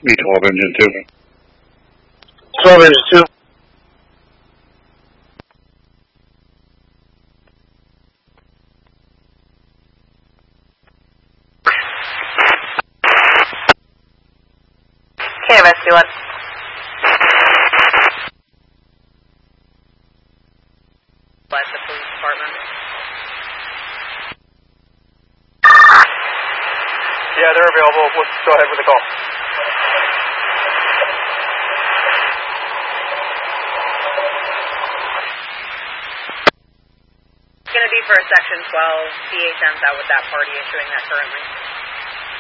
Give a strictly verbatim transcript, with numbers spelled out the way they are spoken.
B twelve engine two. twelve engine two. K M S two one. Bless the police department. Yeah, they're available. Let's go ahead with the call. It's going to be for a Section twelve. C H M's out with that party issuing that currently.